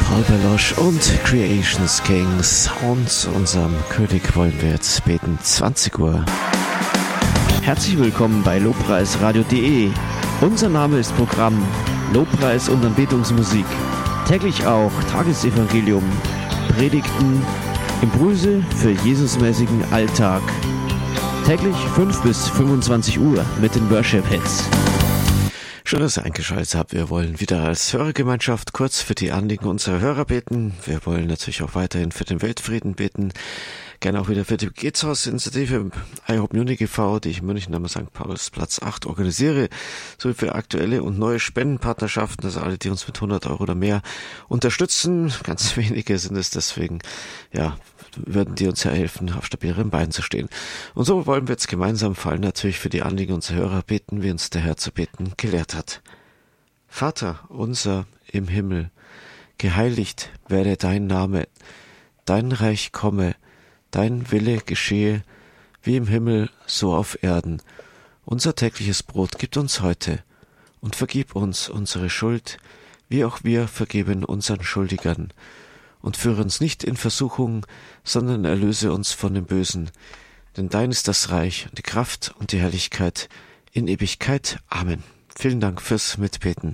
Paul Baloche und Creations Kings. Und unserem König wollen wir jetzt beten. 20 Uhr. Herzlich willkommen bei lobpreisradio.de. Unser Name ist Programm Lobpreis und Anbetungsmusik. Täglich auch Tagesevangelium, Predigten, Impulse für Jesusmäßigen Alltag. Täglich 5 bis 25 Uhr mit den Worship-Hits. Schön, dass ihr eingeschaltet habt. Wir wollen wieder als Hörergemeinschaft kurz für die Anliegen unserer Hörer beten. Wir wollen natürlich auch weiterhin für den Weltfrieden beten. Gerne auch wieder für die Gebetshausinitiative iHope Munich e.V., die ich in München am St. Paulsplatz 8 organisiere, sowie für aktuelle und neue Spendenpartnerschaften, also alle, die uns mit 100 € oder mehr unterstützen. Ganz wenige sind es, deswegen, würden die uns ja helfen, auf stabileren Beinen zu stehen. Und so wollen wir jetzt gemeinsam vor allem natürlich für die Anliegen unserer Hörer beten, wie uns der Herr zu beten gelehrt hat. Vater unser im Himmel, geheiligt werde dein Name, dein Reich komme, dein Wille geschehe, wie im Himmel, so auf Erden. Unser tägliches Brot gib uns heute und vergib uns unsere Schuld, wie auch wir vergeben unseren Schuldigern. Und führe uns nicht in Versuchung, sondern erlöse uns von dem Bösen. Denn dein ist das Reich und die Kraft und die Herrlichkeit in Ewigkeit. Amen. Vielen Dank fürs Mitbeten.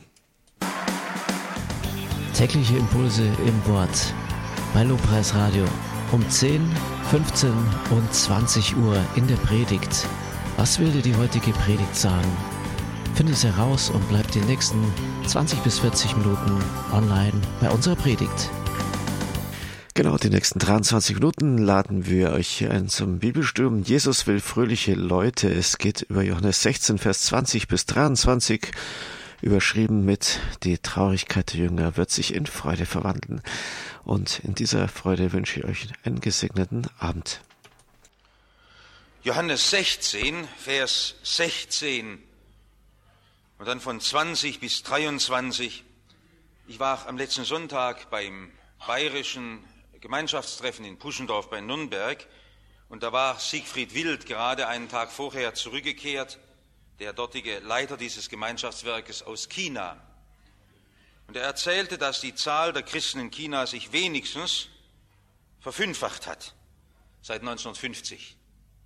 Tägliche Impulse im Wort bei Lobpreisradio um 10, 15 und 20 Uhr in der Predigt. Was will dir die heutige Predigt sagen? Finde es heraus und bleib die nächsten 20 bis 40 Minuten online bei unserer Predigt. Genau, die nächsten 23 Minuten laden wir euch ein zum Bibelstudium. Jesus will fröhliche Leute. Es geht über Johannes 16, Vers 20 bis 23, überschrieben mit die Traurigkeit der Jünger wird sich in Freude verwandeln. Und in dieser Freude wünsche ich euch einen gesegneten Abend. Johannes 16, Vers 16 und dann von 20 bis 23. Ich war am letzten Sonntag beim bayerischen Gemeinschaftstreffen in Puschendorf bei Nürnberg und da war Siegfried Wild gerade einen Tag vorher zurückgekehrt, der dortige Leiter dieses Gemeinschaftswerkes aus China. Und er erzählte, dass die Zahl der Christen in China sich wenigstens verfünffacht hat seit 1950.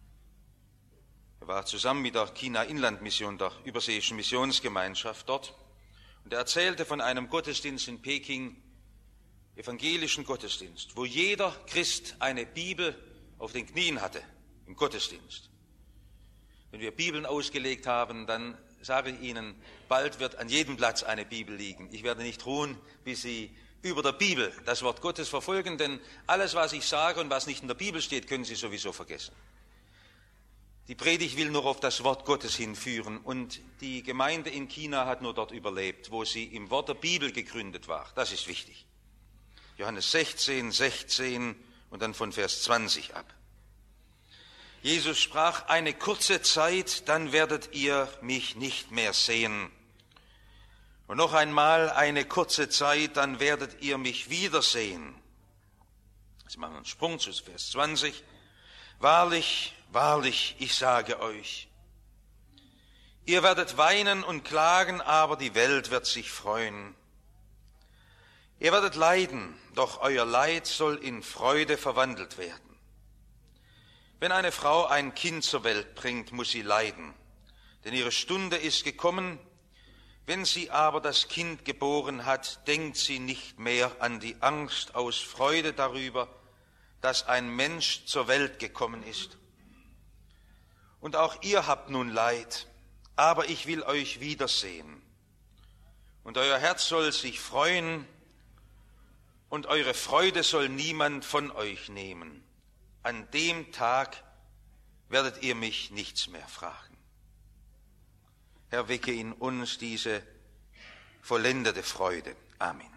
Er war zusammen mit der China-Inland-Mission, der überseeischen Missionsgemeinschaft dort. Und er erzählte von einem Gottesdienst in Peking, evangelischen Gottesdienst, wo jeder Christ eine Bibel auf den Knien hatte im Gottesdienst. Wenn wir Bibeln ausgelegt haben, dann sage ich Ihnen, bald wird an jedem Platz eine Bibel liegen. Ich werde nicht ruhen, bis Sie über der Bibel das Wort Gottes verfolgen, denn alles, was ich sage und was nicht in der Bibel steht, können Sie sowieso vergessen. Die Predigt will nur auf das Wort Gottes hinführen und die Gemeinde in China hat nur dort überlebt, wo sie im Wort der Bibel gegründet war. Das ist wichtig. Johannes 16, 16 und dann von Vers 20 ab. Jesus sprach, eine kurze Zeit, dann werdet ihr mich nicht mehr sehen. Und noch einmal eine kurze Zeit, dann werdet ihr mich wiedersehen. Jetzt machen wir einen Sprung zu Vers 20. Wahrlich, wahrlich, ich sage euch, ihr werdet weinen und klagen, aber die Welt wird sich freuen. Ihr werdet leiden, doch euer Leid soll in Freude verwandelt werden. Wenn eine Frau ein Kind zur Welt bringt, muss sie leiden, denn ihre Stunde ist gekommen. Wenn sie aber das Kind geboren hat, denkt sie nicht mehr an die Angst aus Freude darüber, dass ein Mensch zur Welt gekommen ist. Und auch ihr habt nun Leid, aber ich will euch wiedersehen. Und euer Herz soll sich freuen, und eure Freude soll niemand von euch nehmen. An dem Tag werdet ihr mich nichts mehr fragen. Herr, wecke in uns diese vollendete Freude. Amen.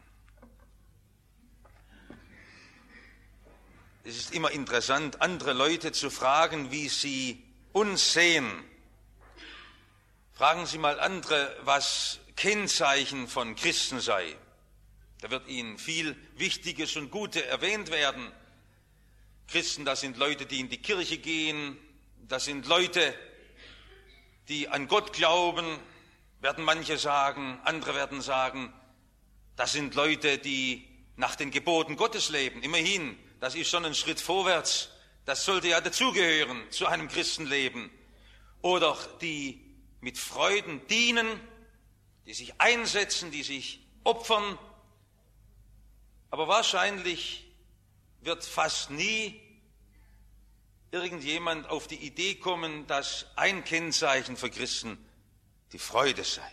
Es ist immer interessant, andere Leute zu fragen, wie sie uns sehen. Fragen Sie mal andere, was Kennzeichen von Christen sei. Da wird Ihnen viel Wichtiges und Gute erwähnt werden. Christen, das sind Leute, die in die Kirche gehen, das sind Leute, die an Gott glauben, werden manche sagen, andere werden sagen, das sind Leute, die nach den Geboten Gottes leben. Immerhin, das ist schon ein Schritt vorwärts. Das sollte ja dazugehören zu einem Christenleben. Oder die mit Freuden dienen, die sich einsetzen, die sich opfern. Aber wahrscheinlich wird fast nie irgendjemand auf die Idee kommen, dass ein Kennzeichen für Christen die Freude sei.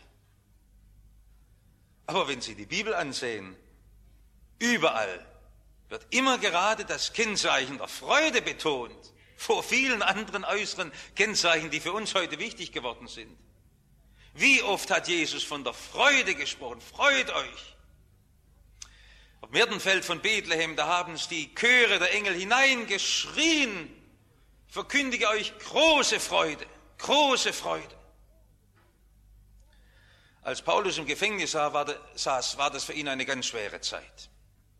Aber wenn Sie die Bibel ansehen, überall wird immer gerade das Kennzeichen der Freude betont, vor vielen anderen äußeren Kennzeichen, die für uns heute wichtig geworden sind. Wie oft hat Jesus von der Freude gesprochen? Freut euch! Auf dem Myrtenfeld von Bethlehem, da haben es die Chöre der Engel hineingeschrien, verkündige euch große Freude, große Freude. Als Paulus im Gefängnis saß, war das für ihn eine ganz schwere Zeit.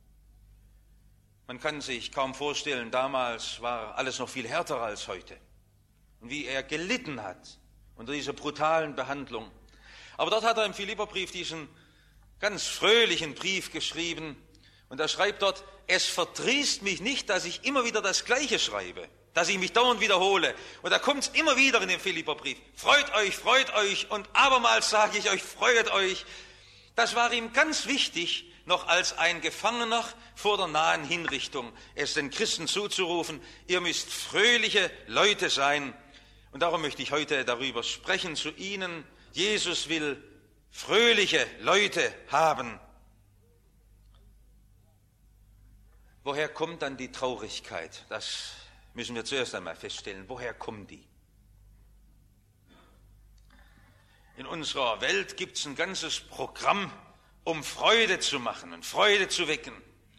Man kann sich kaum vorstellen, damals war alles noch viel härter als heute. Und wie er gelitten hat unter dieser brutalen Behandlung. Aber dort hat er im Philipperbrief diesen ganz fröhlichen Brief geschrieben. Und er schreibt dort, es verdrießt mich nicht, dass ich immer wieder das Gleiche schreibe, dass ich mich dauernd wiederhole. Und da kommt es immer wieder in dem Philipperbrief. Freut euch und abermals sage ich euch, freut euch. Das war ihm ganz wichtig, noch als ein Gefangener vor der nahen Hinrichtung, es den Christen zuzurufen, ihr müsst fröhliche Leute sein. Und darum möchte ich heute darüber sprechen zu Ihnen. Jesus will fröhliche Leute haben. Woher kommt dann die Traurigkeit? Das müssen wir zuerst einmal feststellen. Woher kommt die? In unserer Welt gibt es ein ganzes Programm, um Freude zu machen und Freude zu wecken.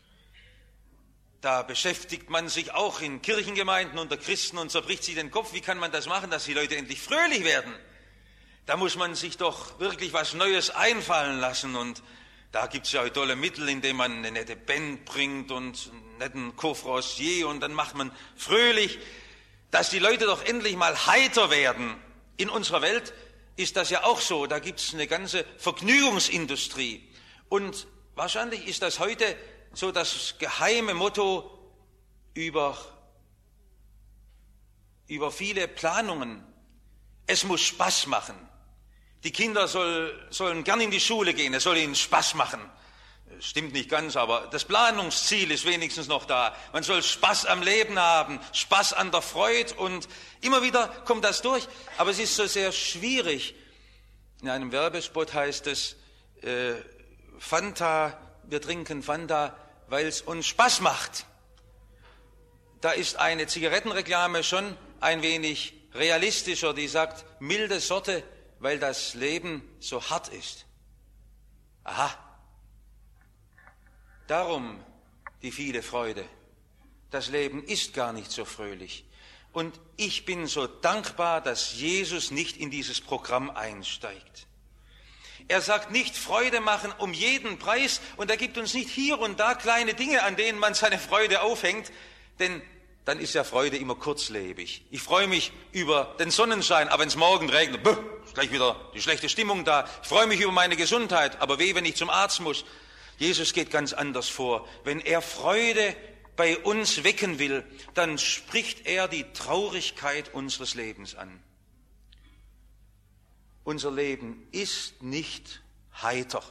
Da beschäftigt man sich auch in Kirchengemeinden unter Christen und zerbricht sich den Kopf, wie kann man das machen, dass die Leute endlich fröhlich werden? Da muss man sich doch wirklich was Neues einfallen lassen und da gibt es ja auch tolle Mittel, indem man eine nette Band bringt und einen netten Couvre-Cier und dann macht man fröhlich, dass die Leute doch endlich mal heiter werden. In unserer Welt ist das ja auch so, da gibt es eine ganze Vergnügungsindustrie und wahrscheinlich ist das heute so das geheime Motto über viele Planungen. Es muss Spaß machen. Die Kinder sollen gern in die Schule gehen, es soll ihnen Spaß machen. Stimmt nicht ganz, aber das Planungsziel ist wenigstens noch da. Man soll Spaß am Leben haben, Spaß an der Freude und immer wieder kommt das durch. Aber es ist so sehr schwierig. In einem Werbespot heißt es, Fanta, wir trinken Fanta, weil es uns Spaß macht. Da ist eine Zigarettenreklame schon ein wenig realistischer, die sagt, milde Sorte, weil das Leben so hart ist. Aha. Darum die viele Freude. Das Leben ist gar nicht so fröhlich. Und ich bin so dankbar, dass Jesus nicht in dieses Programm einsteigt. Er sagt nicht Freude machen um jeden Preis und er gibt uns nicht hier und da kleine Dinge, an denen man seine Freude aufhängt, denn dann ist ja Freude immer kurzlebig. Ich freue mich über den Sonnenschein, aber wenn es morgen regnet, ist gleich wieder die schlechte Stimmung da. Ich freue mich über meine Gesundheit, aber weh, wenn ich zum Arzt muss. Jesus geht ganz anders vor. Wenn er Freude bei uns wecken will, dann spricht er die Traurigkeit unseres Lebens an. Unser Leben ist nicht heiter.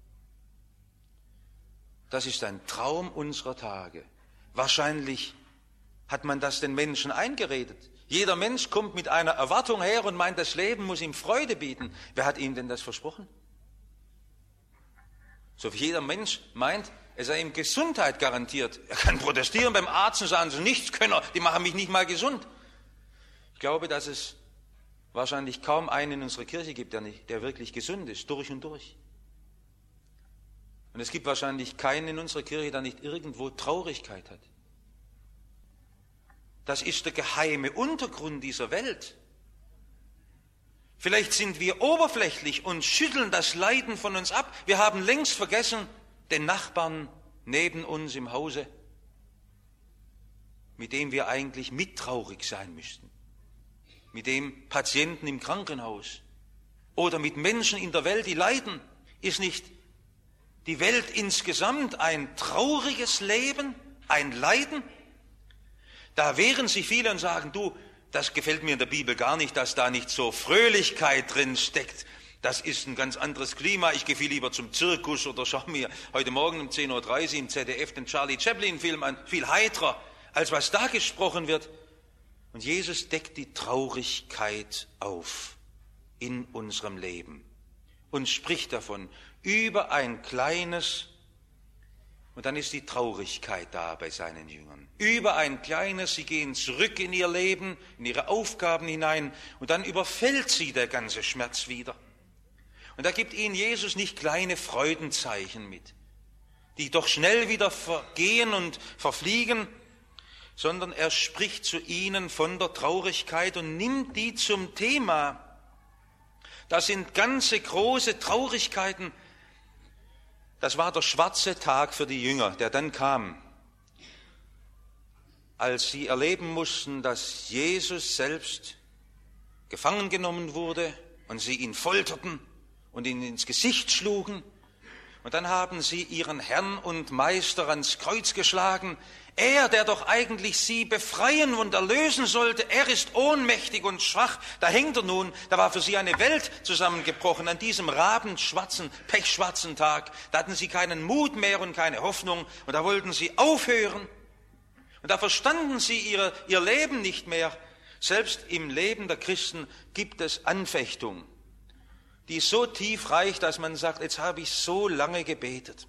Das ist ein Traum unserer Tage. Wahrscheinlich hat man das den Menschen eingeredet. Jeder Mensch kommt mit einer Erwartung her und meint, das Leben muss ihm Freude bieten. Wer hat ihm denn das versprochen? So wie jeder Mensch meint, es sei ihm Gesundheit garantiert. Er kann protestieren beim Arzt und sagen, so nichts können, die machen mich nicht mal gesund. Ich glaube, dass es wahrscheinlich kaum einen in unserer Kirche gibt, der wirklich gesund ist, durch und durch. Und es gibt wahrscheinlich keinen in unserer Kirche, der nicht irgendwo Traurigkeit hat. Das ist der geheime Untergrund dieser Welt. Vielleicht sind wir oberflächlich und schütteln das Leiden von uns ab. Wir haben längst vergessen, den Nachbarn neben uns im Hause, mit dem wir eigentlich mittraurig sein müssten. Mit dem Patienten im Krankenhaus oder mit Menschen in der Welt, die leiden, ist nicht die Welt insgesamt ein trauriges Leben, ein Leiden? Da wehren sich viele und sagen, du, das gefällt mir in der Bibel gar nicht, dass da nicht so Fröhlichkeit drin steckt. Das ist ein ganz anderes Klima. Ich gehe viel lieber zum Zirkus oder schaue mir heute Morgen um 10.30 Uhr im ZDF den Charlie Chaplin-Film an. Viel heiterer, als was da gesprochen wird. Und Jesus deckt die Traurigkeit auf in unserem Leben und spricht davon über ein kleines, und dann ist die Traurigkeit da bei seinen Jüngern. Über ein kleines, sie gehen zurück in ihr Leben, in ihre Aufgaben hinein und dann überfällt sie der ganze Schmerz wieder. Und da gibt ihnen Jesus nicht kleine Freudenzeichen mit, die doch schnell wieder vergehen und verfliegen, sondern er spricht zu ihnen von der Traurigkeit und nimmt die zum Thema. Das sind ganze große Traurigkeiten. Das war der schwarze Tag für die Jünger, der dann kam, als sie erleben mussten, dass Jesus selbst gefangen genommen wurde und sie ihn folterten und ihn ins Gesicht schlugen. Und dann haben sie ihren Herrn und Meister ans Kreuz geschlagen. Er, der doch eigentlich sie befreien und erlösen sollte, er ist ohnmächtig und schwach. Da hängt er nun, da war für sie eine Welt zusammengebrochen an diesem rabenschwarzen, pechschwarzen Tag. Da hatten sie keinen Mut mehr und keine Hoffnung und da wollten sie aufhören. Und da verstanden sie ihr Leben nicht mehr. Selbst im Leben der Christen gibt es Anfechtung, die so tief reicht, dass man sagt, jetzt habe ich so lange gebetet.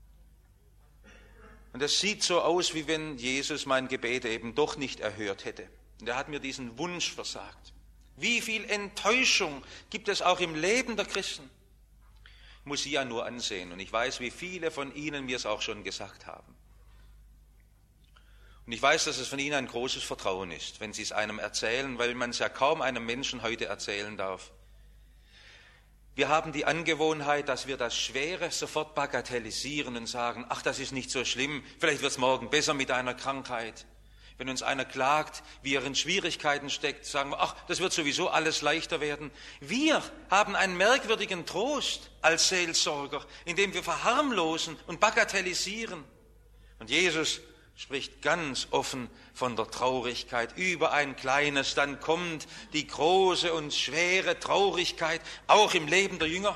Und es sieht so aus, wie wenn Jesus mein Gebet eben doch nicht erhört hätte. Und er hat mir diesen Wunsch versagt. Wie viel Enttäuschung gibt es auch im Leben der Christen? Ich muss sie ja nur ansehen und ich weiß, wie viele von ihnen mir es auch schon gesagt haben. Und ich weiß, dass es von ihnen ein großes Vertrauen ist, wenn sie es einem erzählen, weil man es ja kaum einem Menschen heute erzählen darf. Wir haben die Angewohnheit, dass wir das Schwere sofort bagatellisieren und sagen, ach, das ist nicht so schlimm, vielleicht wird es morgen besser mit einer Krankheit. Wenn uns einer klagt, wie er in Schwierigkeiten steckt, sagen wir, ach, das wird sowieso alles leichter werden. Wir haben einen merkwürdigen Trost als Seelsorger, indem wir verharmlosen und bagatellisieren. Und Jesus spricht ganz offen von der Traurigkeit über ein kleines, dann kommt die große und schwere Traurigkeit, auch im Leben der Jünger.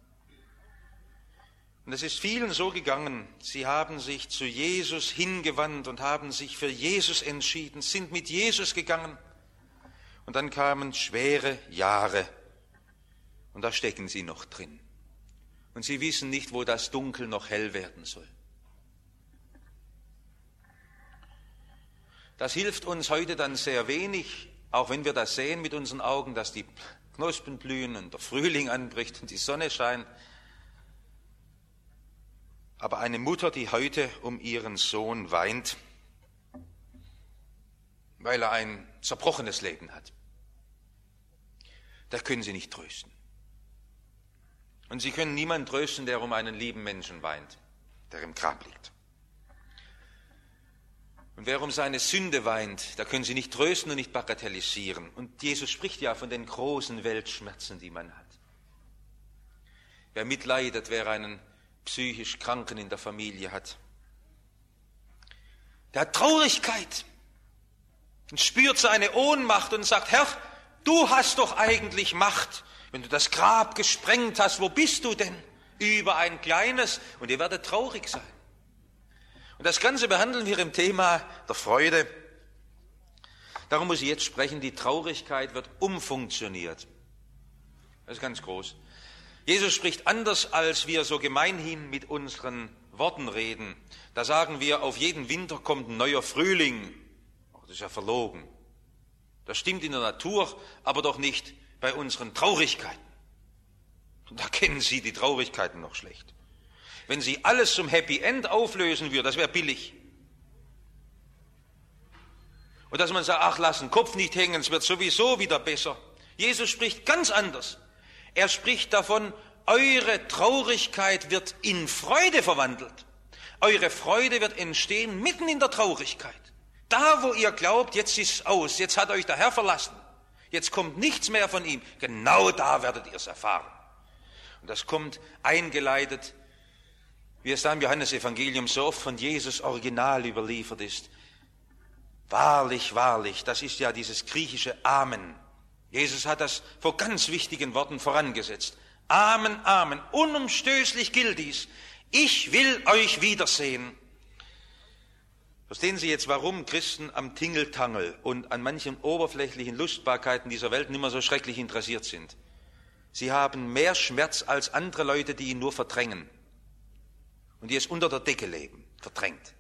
Und es ist vielen so gegangen, sie haben sich zu Jesus hingewandt und haben sich für Jesus entschieden, sind mit Jesus gegangen. Und dann kamen schwere Jahre und da stecken sie noch drin. Und sie wissen nicht, wo das Dunkel noch hell werden soll. Das hilft uns heute dann sehr wenig, auch wenn wir das sehen mit unseren Augen, dass die Knospen blühen und der Frühling anbricht und die Sonne scheint. Aber eine Mutter, die heute um ihren Sohn weint, weil er ein zerbrochenes Leben hat, da können sie nicht trösten. Und sie können niemanden trösten, der um einen lieben Menschen weint, der im Grab liegt. Und wer um seine Sünde weint, da können sie nicht trösten und nicht bagatellisieren. Und Jesus spricht ja von den großen Weltschmerzen, die man hat. Wer mitleidet, wer einen psychisch Kranken in der Familie hat, der hat Traurigkeit und spürt seine Ohnmacht und sagt, Herr, du hast doch eigentlich Macht. Wenn du das Grab gesprengt hast, wo bist du denn? Über ein kleines, und ihr werdet traurig sein. Und das Ganze behandeln wir im Thema der Freude. Darum muss ich jetzt sprechen, die Traurigkeit wird umfunktioniert. Das ist ganz groß. Jesus spricht anders, als wir so gemeinhin mit unseren Worten reden. Da sagen wir, auf jeden Winter kommt ein neuer Frühling. Das ist ja verlogen. Das stimmt in der Natur, aber doch nicht bei unseren Traurigkeiten. Und da kennen Sie die Traurigkeiten noch schlecht. Wenn Sie alles zum Happy End auflösen würden, das wäre billig. Und dass man sagt, ach, lass den Kopf nicht hängen, es wird sowieso wieder besser. Jesus spricht ganz anders. Er spricht davon, eure Traurigkeit wird in Freude verwandelt. Eure Freude wird entstehen mitten in der Traurigkeit. Da, wo ihr glaubt, jetzt ist es aus, jetzt hat euch der Herr verlassen, jetzt kommt nichts mehr von ihm, genau da werdet ihr es erfahren. Und das kommt eingeleitet wie es da im Johannesevangelium so oft von Jesus original überliefert ist. Wahrlich, wahrlich, das ist ja dieses griechische Amen. Jesus hat das vor ganz wichtigen Worten vorangesetzt. Amen, Amen, unumstößlich gilt dies. Ich will euch wiedersehen. Verstehen Sie jetzt, warum Christen am Tingeltangel und an manchen oberflächlichen Lustbarkeiten dieser Welt nicht mehr so schrecklich interessiert sind? Sie haben mehr Schmerz als andere Leute, die ihn nur verdrängen und die es unter der Decke leben, verdrängt.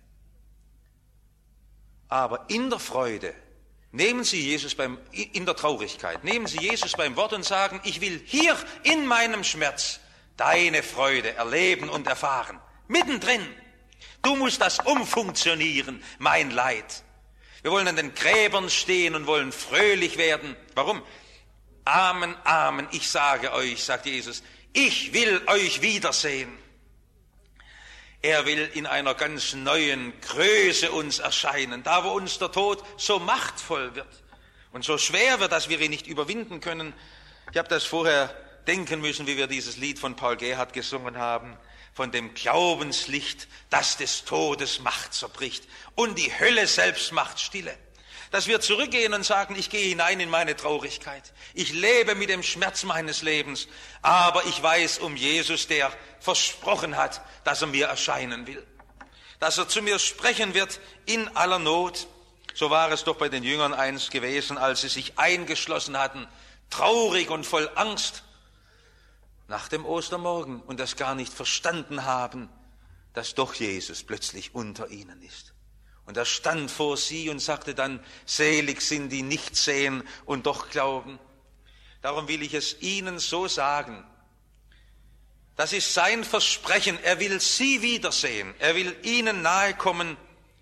Aber in der Freude nehmen Sie Jesus in der Traurigkeit, nehmen Sie Jesus beim Wort und sagen, ich will hier in meinem Schmerz deine Freude erleben und erfahren. Mittendrin. Du musst das umfunktionieren, mein Leid. Wir wollen an den Gräbern stehen und wollen fröhlich werden. Warum? Amen, Amen, ich sage euch, sagt Jesus, ich will euch wiedersehen. Er will in einer ganz neuen Größe uns erscheinen, da wo uns der Tod so machtvoll wird und so schwer wird, dass wir ihn nicht überwinden können. Ich habe das vorher denken müssen, wie wir dieses Lied von Paul Gerhardt gesungen haben, von dem Glaubenslicht, das des Todes Macht zerbricht und die Hölle selbst macht stille. Dass wir zurückgehen und sagen, ich gehe hinein in meine Traurigkeit. Ich lebe mit dem Schmerz meines Lebens, aber ich weiß um Jesus, der versprochen hat, dass er mir erscheinen will. Dass er zu mir sprechen wird in aller Not. So war es doch bei den Jüngern einst gewesen, als sie sich eingeschlossen hatten, traurig und voll Angst nach dem Ostermorgen und das gar nicht verstanden haben, dass doch Jesus plötzlich unter ihnen ist. Und er stand vor sie und sagte dann, selig sind die nicht sehen und doch glauben. Darum will ich es Ihnen so sagen. Das ist sein Versprechen. Er will Sie wiedersehen. Er will Ihnen nahe kommen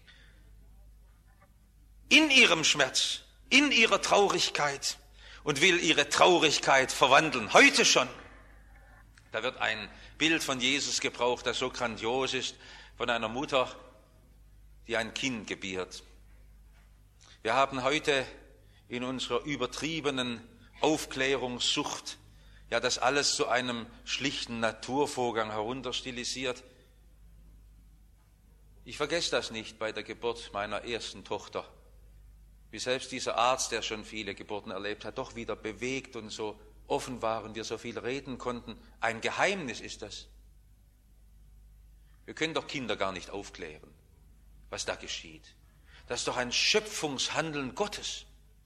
in Ihrem Schmerz, in Ihrer Traurigkeit und will Ihre Traurigkeit verwandeln. Heute schon. Da wird ein Bild von Jesus gebraucht, das so grandios ist, von einer Mutter, die ein Kind gebiert. Wir haben heute in unserer übertriebenen Aufklärungssucht ja das alles zu einem schlichten Naturvorgang herunterstilisiert. Ich vergesse das nicht bei der Geburt meiner ersten Tochter, wie selbst dieser Arzt, der schon viele Geburten erlebt hat, doch wieder bewegt und so offen war und wir so viel reden konnten. Ein Geheimnis ist das. Wir können doch Kinder gar nicht aufklären, was da geschieht. Das ist doch ein Schöpfungshandeln Gottes.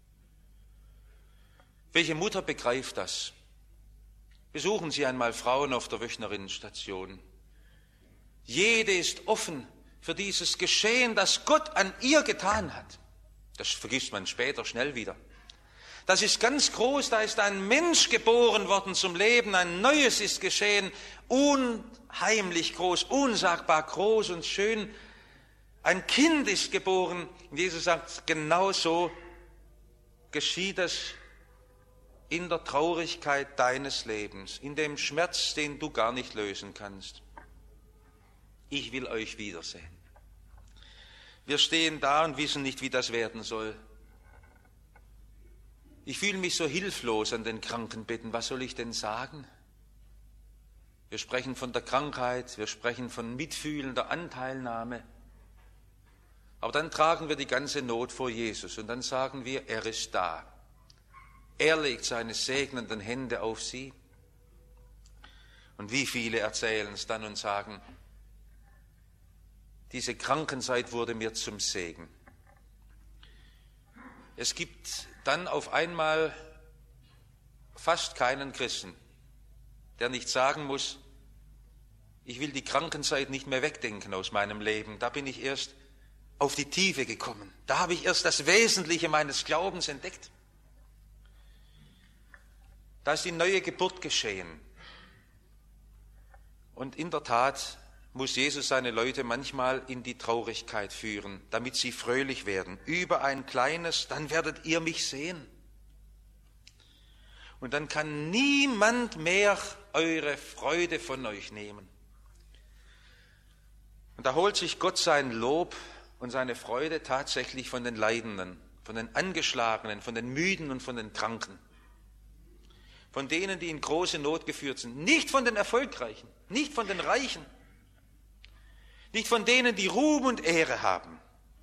Welche Mutter begreift das? Besuchen Sie einmal Frauen auf der Wöchnerinnenstation. Jede ist offen für dieses Geschehen, das Gott an ihr getan hat. Das vergisst man später schnell wieder. Das ist ganz groß, da ist ein Mensch geboren worden zum Leben, ein Neues ist geschehen, unheimlich groß, unsagbar groß und schön. Ein Kind ist geboren und Jesus sagt, genau so geschieht es in der Traurigkeit deines Lebens, in dem Schmerz, den du gar nicht lösen kannst. Ich will euch wiedersehen. Wir stehen da und wissen nicht, wie das werden soll. Ich fühle mich so hilflos an den Krankenbetten. Was soll ich denn sagen? Wir sprechen von der Krankheit, wir sprechen von mitfühlender Anteilnahme. Aber dann tragen wir die ganze Not vor Jesus und dann sagen wir, er ist da. Er legt seine segnenden Hände auf sie. Und wie viele erzählen es dann und sagen, diese Krankenzeit wurde mir zum Segen. Es gibt dann auf einmal fast keinen Christen, der nicht sagen muss, ich will die Krankenzeit nicht mehr wegdenken aus meinem Leben. Da bin ich erst auf die Tiefe gekommen. Da habe ich erst das Wesentliche meines Glaubens entdeckt. Da ist die neue Geburt geschehen. Und in der Tat muss Jesus seine Leute manchmal in die Traurigkeit führen, damit sie fröhlich werden. Über ein kleines, dann werdet ihr mich sehen. Und dann kann niemand mehr eure Freude von euch nehmen. Und da holt sich Gott sein Lob und seine Freude tatsächlich von den Leidenden, von den Angeschlagenen, von den Müden und von den Kranken. Von denen, die in große Not geführt sind. Nicht von den Erfolgreichen, nicht von den Reichen, nicht von denen, die Ruhm und Ehre haben.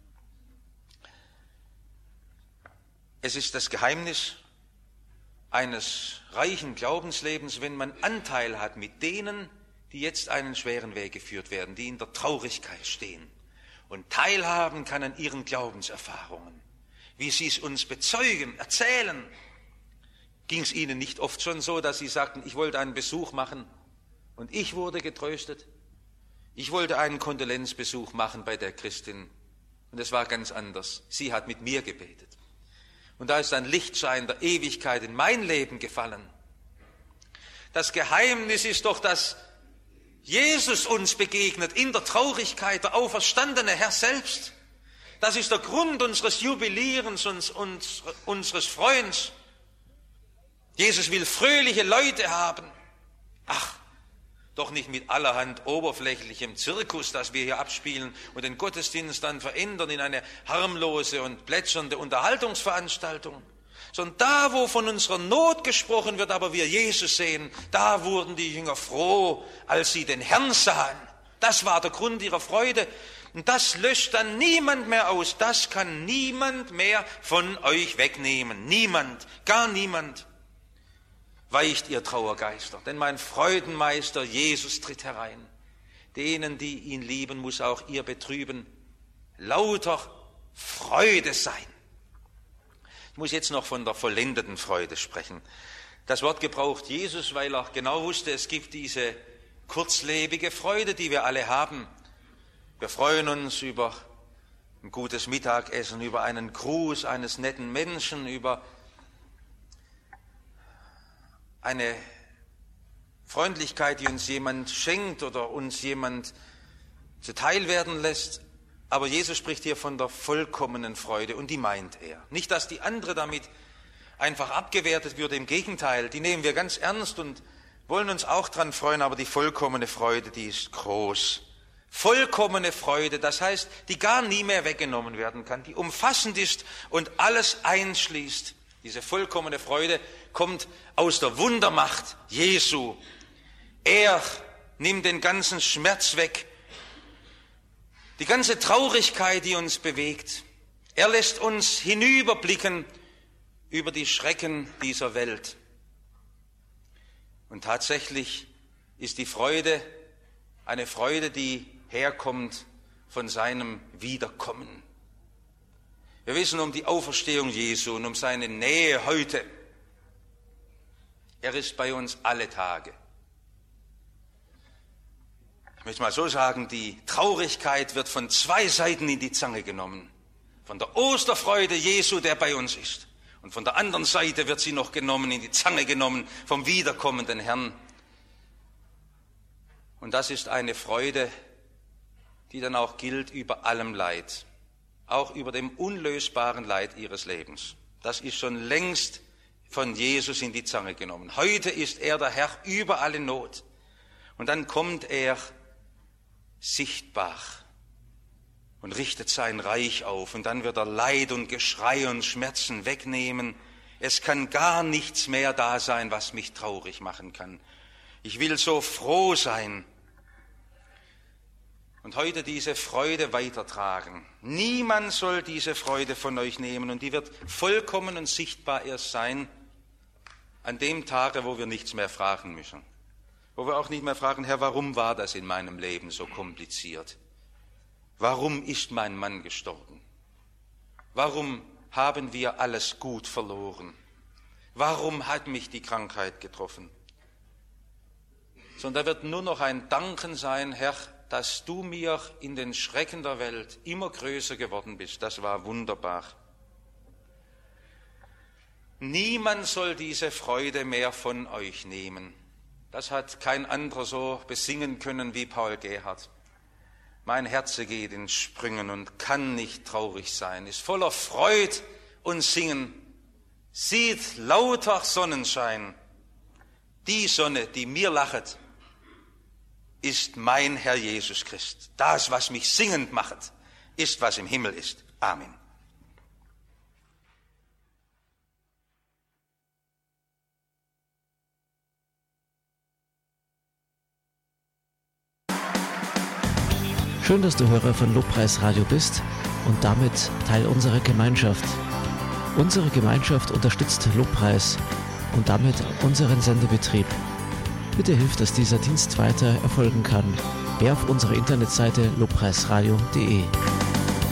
Es ist das Geheimnis eines reichen Glaubenslebens, wenn man Anteil hat mit denen, die jetzt einen schweren Weg geführt werden, die in der Traurigkeit stehen und teilhaben kann an ihren Glaubenserfahrungen. Wie sie es uns bezeugen, erzählen. Ging es ihnen nicht oft schon so, dass sie sagten, ich wollte einen Besuch machen und ich wurde getröstet? Ich wollte einen Kondolenzbesuch machen bei der Christin und es war ganz anders. Sie hat mit mir gebetet. Und da ist ein Lichtschein der Ewigkeit in mein Leben gefallen. Das Geheimnis ist doch, dass Jesus uns begegnet in der Traurigkeit, der auferstandene Herr selbst. Das ist der Grund unseres Jubilierens und unseres Freuens. Jesus will fröhliche Leute haben. Ach, doch nicht mit allerhand oberflächlichem Zirkus, das wir hier abspielen und den Gottesdienst dann verändern in eine harmlose und plätschernde Unterhaltungsveranstaltung. Sondern da, wo von unserer Not gesprochen wird, aber wir Jesus sehen, da wurden die Jünger froh, als sie den Herrn sahen. Das war der Grund ihrer Freude. Und das löscht dann niemand mehr aus. Das kann niemand mehr von euch wegnehmen. Niemand, gar niemand. Weicht ihr Trauergeister, denn mein Freudenmeister Jesus tritt herein. Denen, die ihn lieben, muss auch ihr Betrüben lauter Freude sein. Ich muss jetzt noch von der vollendeten Freude sprechen. Das Wort gebraucht Jesus, weil er genau wusste, es gibt diese kurzlebige Freude, die wir alle haben. Wir freuen uns über ein gutes Mittagessen, über einen Gruß eines netten Menschen, über eine Freundlichkeit, die uns jemand schenkt oder uns jemand zuteil werden lässt. Aber Jesus spricht hier von der vollkommenen Freude und die meint er. Nicht, dass die andere damit einfach abgewertet würde, im Gegenteil, die nehmen wir ganz ernst und wollen uns auch dran freuen, aber die vollkommene Freude, die ist groß. Vollkommene Freude, das heißt, die gar nie mehr weggenommen werden kann, die umfassend ist und alles einschließt. Diese vollkommene Freude kommt aus der Wundermacht Jesu. Er nimmt den ganzen Schmerz weg, die ganze Traurigkeit, die uns bewegt. Er lässt uns hinüberblicken über die Schrecken dieser Welt. Und tatsächlich ist die Freude eine Freude, die herkommt von seinem Wiederkommen. Wir wissen um die Auferstehung Jesu und um seine Nähe heute. Er ist bei uns alle Tage. Ich möchte mal so sagen, die Traurigkeit wird von zwei Seiten in die Zange genommen. Von der Osterfreude Jesu, der bei uns ist. Und von der anderen Seite wird sie noch genommen, in die Zange genommen vom wiederkommenden Herrn. Und das ist eine Freude, die dann auch gilt über allem Leid. Auch über dem unlösbaren Leid ihres Lebens. Das ist schon längst von Jesus in die Zange genommen. Heute ist er der Herr über alle Not. Und dann kommt er sichtbar und richtet sein Reich auf. Und dann wird er Leid und Geschrei und Schmerzen wegnehmen. Es kann gar nichts mehr da sein, was mich traurig machen kann. Ich will so froh sein und heute diese Freude weitertragen. Niemand soll diese Freude von euch nehmen und die wird vollkommen und sichtbar erst sein an dem Tage, wo wir nichts mehr fragen müssen. Wo wir auch nicht mehr fragen, Herr, warum war das in meinem Leben so kompliziert? Warum ist mein Mann gestorben? Warum haben wir alles gut verloren? Warum hat mich die Krankheit getroffen? Sondern da wird nur noch ein Danken sein, Herr, dass du mir in den Schrecken der Welt immer größer geworden bist. Das war wunderbar. Niemand soll diese Freude mehr von euch nehmen. Das hat kein anderer so besingen können wie Paul Gerhardt. Mein Herz geht in Sprüngen und kann nicht traurig sein, ist voller Freud und Singen, sieht lauter Sonnenschein. Die Sonne, die mir lachet, ist mein Herr Jesus Christ. Das, was mich singend macht, ist, was im Himmel ist. Amen. Schön, dass du Hörer von Lobpreis Radio bist und damit Teil unserer Gemeinschaft. Unsere Gemeinschaft unterstützt Lobpreis und damit unseren Sendebetrieb. Bitte hilf, dass dieser Dienst weiter erfolgen kann. Geh auf unsere Internetseite lobpreisradio.de.